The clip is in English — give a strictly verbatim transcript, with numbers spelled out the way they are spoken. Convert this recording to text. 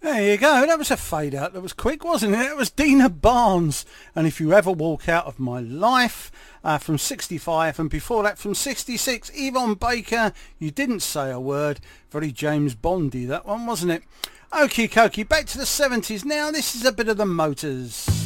There you go. That was a fade out. That was quick, wasn't it? That was Dina Barnes. And If You Ever Walk Out of My Life uh, from sixty-five. And before that from sixty-six, Yvonne Baker, You Didn't Say a Word. Very James Bondy, that one, wasn't it? Okie dokie. Back to the seventies now. This is a bit of the Motors.